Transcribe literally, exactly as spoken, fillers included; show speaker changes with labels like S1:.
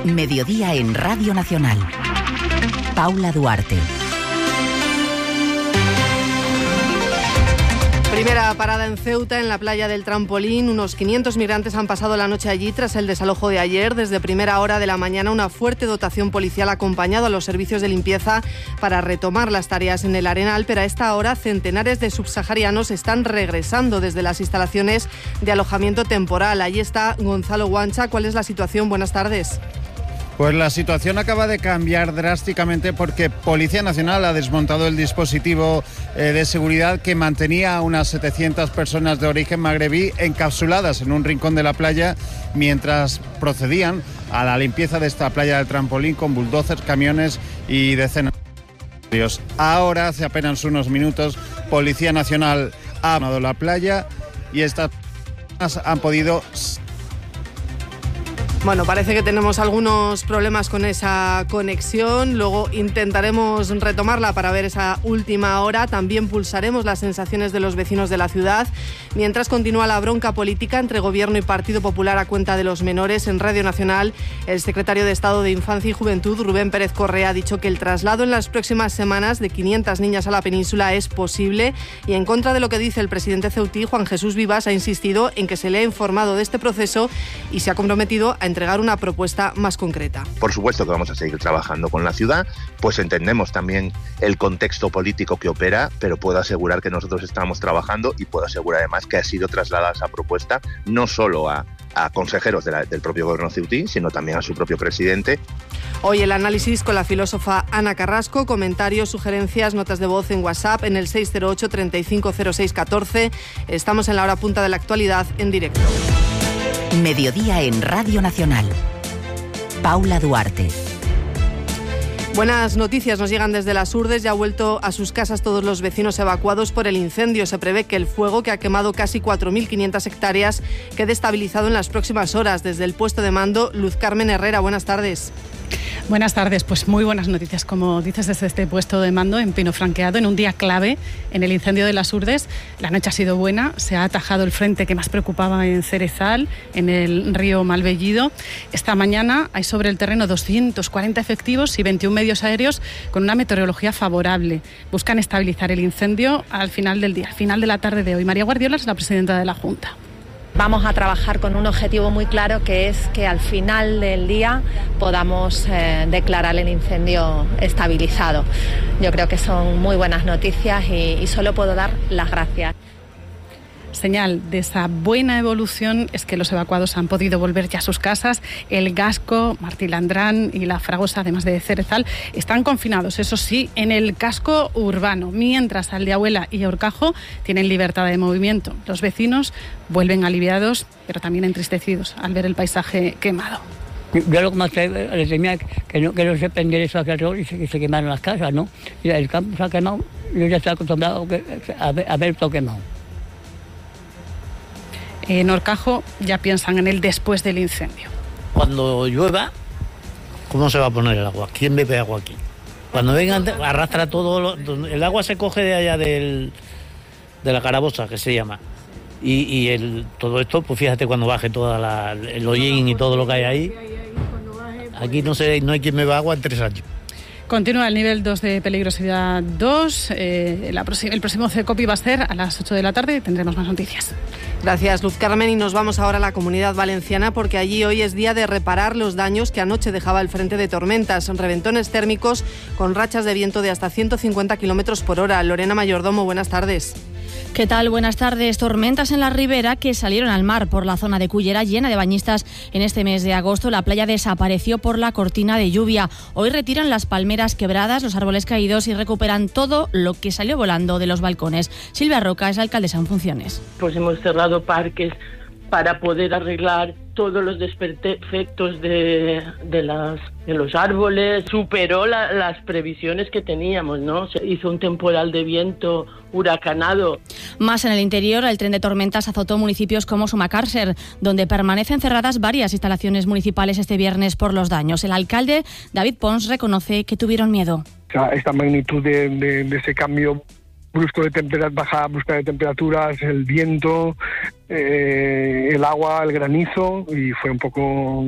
S1: Mediodía en Radio Nacional. Paula Duarte.
S2: Primera parada en Ceuta, en la playa del Trampolín. Unos quinientos migrantes han pasado la noche allí tras el desalojo de ayer. Desde primera hora de la mañana, una fuerte dotación policial ha acompañado a los servicios de limpieza para retomar las tareas en el Arenal, pero a esta hora centenares de subsaharianos están regresando desde las instalaciones de alojamiento temporal. Allí está Gonzalo Guancha. ¿Cuál es la situación? Buenas tardes.
S3: Pues la situación acaba de cambiar drásticamente porque Policía Nacional ha desmontado el dispositivo eh, de seguridad que mantenía a unas setecientas personas de origen magrebí encapsuladas en un rincón de la playa mientras procedían a la limpieza de esta playa del Trampolín con bulldozers, camiones y decenas de ríos. Ahora, hace apenas unos minutos, Policía Nacional ha abandonado la playa y estas personas han podido...
S2: Bueno, parece que tenemos algunos problemas con esa conexión. Luego intentaremos retomarla para ver esa última hora. También pulsaremos las sensaciones de los vecinos de la ciudad. Mientras continúa la bronca política entre Gobierno y Partido Popular a cuenta de los menores, en Radio Nacional, el secretario de Estado de Infancia y Juventud, Rubén Pérez Correa, ha dicho que el traslado en las próximas semanas de quinientas niñas a la península es posible y, en contra de lo que dice el presidente ceutí, Juan Jesús Vivas, ha insistido en que se le ha informado de este proceso y se ha comprometido a entregar una propuesta más concreta.
S4: Por supuesto que vamos a seguir trabajando con la ciudad, pues entendemos también el contexto político que opera, pero puedo asegurar que nosotros estamos trabajando y puedo asegurar además que ha sido trasladada esa propuesta no solo a, a consejeros de la, del propio gobierno ceutí, sino también a su propio presidente.
S2: Hoy el análisis con la filósofa Ana Carrasco, comentarios, sugerencias, notas de voz en WhatsApp en el seis cero ocho, treinta y cinco cero seis, catorce. Estamos en la hora punta de la actualidad en directo.
S1: Mediodía en Radio Nacional. Paula Duarte.
S2: Buenas noticias nos llegan desde Las Hurdes. Ya ha vuelto a sus casas todos los vecinos evacuados por el incendio. Se prevé que el fuego, que ha quemado casi cuatro mil quinientas hectáreas, quede estabilizado en las próximas horas. Desde el puesto de mando, Luz Carmen Herrera, buenas tardes.
S5: Buenas tardes, pues muy buenas noticias, como dices, desde este puesto de mando en Pino Franqueado, en un día clave en el incendio de Las Hurdes. La noche ha sido buena, se ha atajado el frente que más preocupaba en Cerezal, en el río Malvellido. Esta mañana hay sobre el terreno doscientos cuarenta efectivos y veintiún medios aéreos con una meteorología favorable. Buscan estabilizar el incendio al final del día, al final de la tarde de hoy. María Guardiola es la presidenta de la Junta.
S6: Vamos a trabajar con un objetivo muy claro, que es que al final del día podamos eh, declarar el incendio estabilizado. Yo creo que son muy buenas noticias y, y solo puedo dar las gracias.
S5: Señal de esa buena evolución es que los evacuados han podido volver ya a sus casas. El Gasco, Martilandrán y La Fragosa, además de Cerezal, están confinados, eso sí, en el casco urbano, mientras Aldeahuela y Horcajo tienen libertad de movimiento. Los vecinos vuelven aliviados, pero también entristecidos al ver el paisaje quemado.
S7: Yo lo que más les temía que no, que no se prendiera eso hacia alrededor y se, que se quemaran las casas, ¿no? Y el campo se ha quemado, yo ya estoy acostumbrado a ver, a ver todo quemado.
S5: En Horcajo ya piensan en el después del incendio.
S8: Cuando llueva, ¿cómo se va a poner el agua? ¿Quién bebe agua aquí? Cuando vengan, arrastra todo, lo, el agua se coge de allá del, de la carabosa, que se llama. Y, y el, todo esto, pues fíjate cuando baje todo el hollín y todo lo que hay ahí. Aquí no, se, no hay quien beba agua en tres años.
S5: Continúa el nivel dos de peligrosidad dos. Eh, la, el próximo CECOPI va a ser a las ocho de la tarde y tendremos más noticias.
S2: Gracias, Luz Carmen, y nos vamos ahora a la Comunidad Valenciana porque allí hoy es día de reparar los daños que anoche dejaba el frente de tormentas. Reventones térmicos con rachas de viento de hasta ciento cincuenta kilómetros por hora. Lorena Mayordomo, buenas tardes.
S9: ¿Qué tal? Buenas tardes. Tormentas en la ribera que salieron al mar por la zona de Cullera, llena de bañistas. En este mes de agosto la playa desapareció por la cortina de lluvia. Hoy retiran las palmeras quebradas, los árboles caídos y recuperan todo lo que salió volando de los balcones. Silvia Roca es alcaldesa en funciones.
S10: Pues hemos cerrado parques para poder arreglar todos los desperfectos de, de, las, de los árboles. Superó la, las previsiones que teníamos, ¿no? Se hizo un temporal de viento huracanado.
S9: Más en el interior, el tren de tormentas azotó municipios como Sumacárcer, donde permanecen cerradas varias instalaciones municipales este viernes por los daños. El alcalde, David Pons, reconoce que tuvieron miedo.
S11: Esta magnitud de, de, de ese cambio brusco de temperaturas, baja brusca de temperaturas, el viento, eh, el agua, el granizo, y fue un poco